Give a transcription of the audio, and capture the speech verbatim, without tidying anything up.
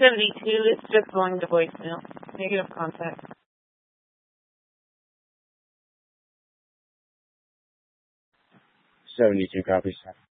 seventy-two is just going to voicemail. Negative contact. seventy-two copies.